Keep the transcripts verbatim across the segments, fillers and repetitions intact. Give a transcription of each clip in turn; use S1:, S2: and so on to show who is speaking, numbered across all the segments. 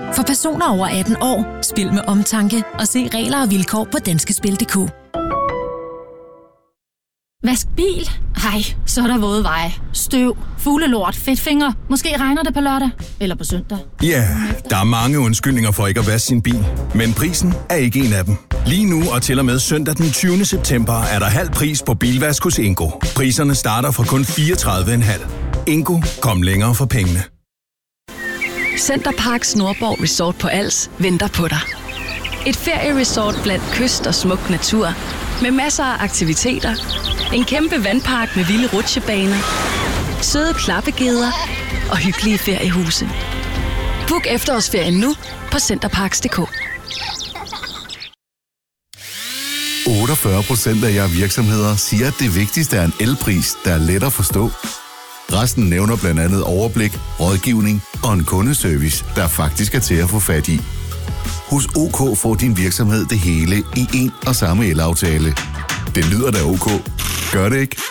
S1: For personer over atten år, spil med omtanke og se regler og vilkår på danskespil punktum d k.
S2: Vask bil? Ej, så er der våde veje. Støv, fuglelort, fedtfinger. Måske regner det på lørdag eller på søndag.
S3: Ja, yeah, der er mange undskyldninger for ikke at vaske sin bil. Men prisen er ikke en af dem. Lige nu og til og med søndag den tyvende september er der halv pris på bilvask hos Ingo. Priserne starter fra kun fireogtredive komma fem. Ingo, kom længere for pengene.
S4: Center Parcs Nordborg Resort på Als venter på dig. Et ferieresort blandt kyst og smuk natur, med masser af aktiviteter, en kæmpe vandpark med vilde rutsjebaner, søde klappegeder og hyggelige feriehuse. Book efterårsferien nu på centerparks punktum d k.
S5: otteogfyrre procent af jer virksomheder siger, at det vigtigste er en elpris, der er let at forstå. Resten nævner blandt andet overblik, rådgivning og en kundeservice, der faktisk er til at få fat i. Hos OK får din virksomhed det hele i en og samme elaftale. Det lyder da OK. Gør det ikke?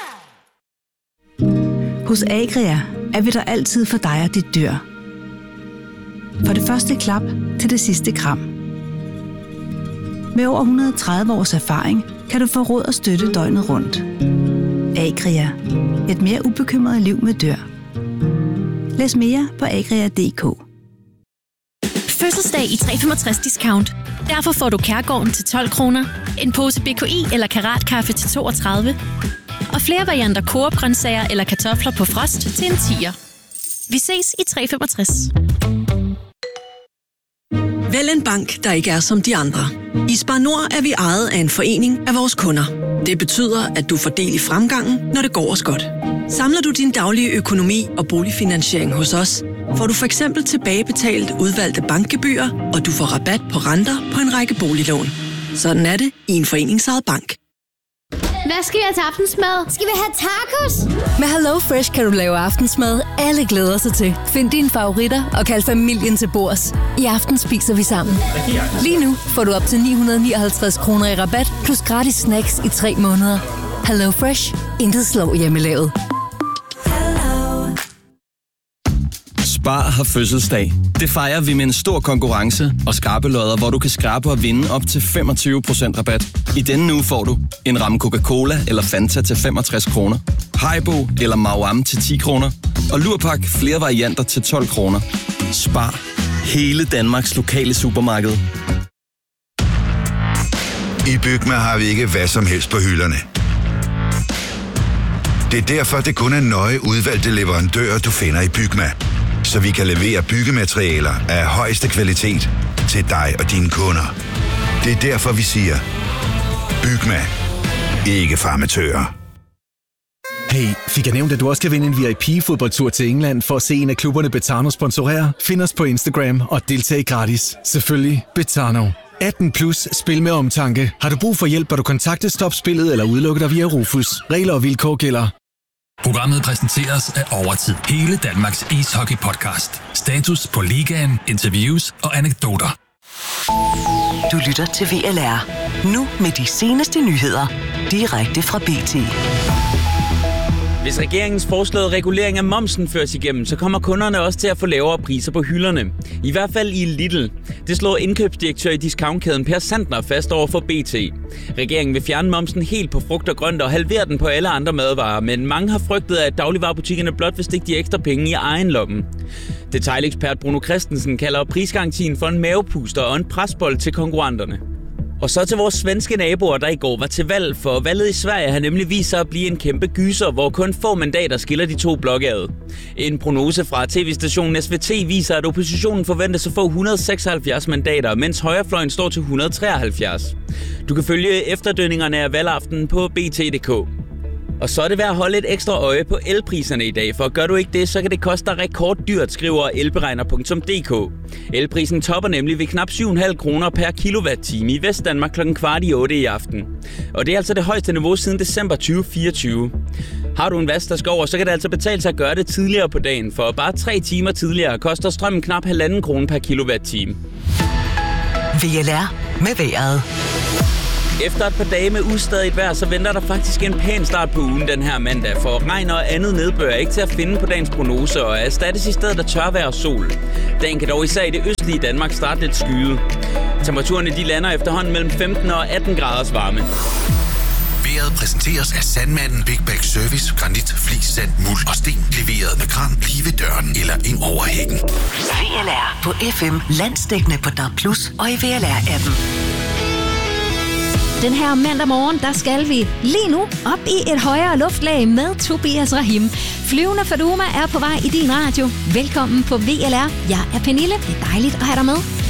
S6: Hos Agria er vi der altid for dig og dit dyr. For det første klap til det sidste kram. Med over et hundrede og tredive års erfaring kan du få råd og støtte døgnet rundt. Agria. Et mere ubekymret liv med dyr. Læs mere på agria punktum d k.
S1: Fødselsdag i tre komma femogtres discount. Derfor får du Kærgården til tolv kroner, en pose B K I eller Karatkaffe til toogtredive og flere varianter Coop-grøntsager eller kartofler på frost til en tier. Vi ses i tre komma femogtres.
S7: Vælg en bank, der ikke er som de andre. I Spar Nord er vi ejet af en forening af vores kunder. Det betyder, at du får del i fremgangen, når det går os godt. Samler du din daglige økonomi og boligfinansiering hos os, får du for eksempel tilbagebetalt udvalgte bankgebyrer, og du får rabat på renter på en række boliglån. Sådan er det i en foreningsejet bank.
S8: Hvad skal vi have til aftensmad? Skal vi have tacos?
S4: Med Hello Fresh kan du lave aftensmad, alle glæder sig til. Find dine favoritter og kald familien til bords. I aften spiser vi sammen. Lige nu får du op til ni hundrede nioghalvtreds kroner i rabat, plus gratis snacks i tre måneder. Hello Fresh. Intet slår hjemmelavet.
S9: Spar har fødselsdag. Det fejrer vi med en stor konkurrence og skrabelodder, hvor du kan skrabe og vinde op til femogtyve procent rabat. I denne uge får du en ramme Coca-Cola eller Fanta til femogtres kroner, Haribo eller Mauam til ti kroner, og Lurpak flere varianter til tolv kroner. Spar. Hele Danmarks lokale supermarked.
S10: I Bygma har vi ikke hvad som helst på hylderne. Det er derfor, det kun er nøje udvalgte leverandører, du finder i Bygma. Så vi kan levere byggematerialer af højeste kvalitet til dig og dine kunder. Det er derfor, vi siger, Bygma. Ikke farmatører.
S11: Hey, fik jeg nævnt, at du også kan vinde en V I P-fodboldtur til England for at se en af klubberne Betano sponsorere? Find os på Instagram og deltag gratis. Selvfølgelig Betano. atten plus, spil med omtanke. Har du brug for hjælp, bør du kontakte Stop Spillet eller udelukke dig via Rufus. Regler og vilkår gælder.
S12: Programmet præsenteres af Overtid. Hele Danmarks ishockey-podcast. Status på ligaen, interviews og anekdoter.
S13: Du lytter til V L R. Nu med de seneste nyheder. Direkte fra B T.
S14: Hvis regeringens foreslåede regulering af momsen føres igennem, så kommer kunderne også til at få lavere priser på hylderne. I hvert fald i Lidl. Det slår indkøbsdirektør i discountkæden Per Sandner fast over for B T. Regeringen vil fjerne momsen helt på frugt og grønt og halvere den på alle andre madvarer, men mange har frygtet, at dagligvarebutikkerne blot vil stikke de ekstra penge i egen lomme. Detailekspert Bruno Christensen kalder prisgarantien for en mavepuster og en presbold til konkurrenterne. Og så til vores svenske naboer, der i går var til valg, for valget i Sverige har nemlig vist sig at blive en kæmpe gyser, hvor kun få mandater skiller de to blokke ad. En prognose fra tv-stationen S V T viser, at oppositionen forventes at få et hundrede og seksoghalvfjerds mandater, mens højrefløjen står til et hundrede og treoghalvfjerds. Du kan følge efterdønningerne af valgaftenen på b t punktum d k. Og så er det værd at holde et ekstra øje på elpriserne i dag, for gør du ikke det, så kan det koste dig rekorddyrt, skriver elberegner punktum d k. Elprisen topper nemlig ved knap syv komma fem kroner per kilowatt-time i Vestdanmark klokken kvart i otte i aften. Og det er altså det højeste niveau siden december tyve fireogtyve. Har du en vask, der skal over, så kan det altså betale sig at gøre det tidligere på dagen, for bare tre timer tidligere koster strømmen knap halvanden krone per kilowatt-time.
S13: V L R med vejret.
S14: Efter et par dage med ustadigt vejr, så venter der faktisk en pæn start på ugen den her mandag, for regn og andet nedbør er ikke til at finde på dagens prognose og erstattes i stedet af tørvejr og sol. Dagen kan dog især i det østlige Danmark starte lidt skyet. Temperaturerne de lander efterhånden mellem femten og atten graders varme.
S15: Vejret præsenteres af Sandmanden Big Bag Service, granit, flis, sand, muld og sten. Leveret med kran lige ved døren eller ind over hækken.
S13: V L R på F M, landsdækkende på D A B plus og i V L R-appen.
S16: Den her mandag morgen, der skal vi lige nu op i et højere luftlag med Tobias Rahim. Flyvende Faduma er på vej i din radio. Velkommen på V L R. Jeg er Pernille. Det er dejligt at have dig med.